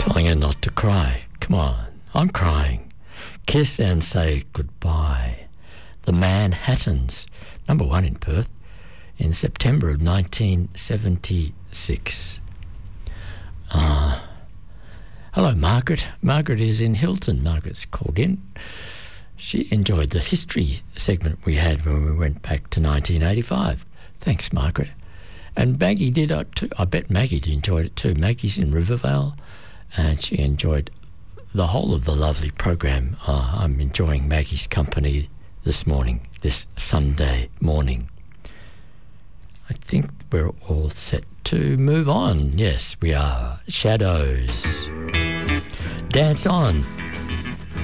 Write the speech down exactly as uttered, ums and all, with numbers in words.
telling her not to cry. Come on, I'm crying. Kiss and say goodbye. The Manhattans, number one in Perth, in September of nineteen seventy-six. Uh, hello, Margaret. Margaret is in Hilton. Margaret's called in. She enjoyed the history segment we had when we went back to nineteen eighty-five. Thanks, Margaret. And Maggie did uh, too. I bet Maggie enjoyed it too. Maggie's in Rivervale, and she enjoyed the whole of the lovely program. Uh, I'm enjoying Maggie's company this morning, this Sunday morning. I think we're all set to move on. Yes, we are. Shadows. Dance on.